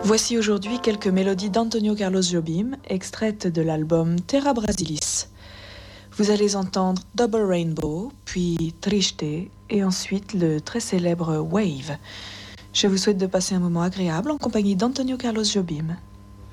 Voici aujourd'hui quelques mélodies d'Antonio Carlos Jobim, extraites de l'album Terra Brasilis. Vous allez entendre Double Rainbow, puis Triste, et ensuite le très célèbre Wave. Je vous souhaite de passer un moment agréable en compagnie d'Antonio Carlos Jobim.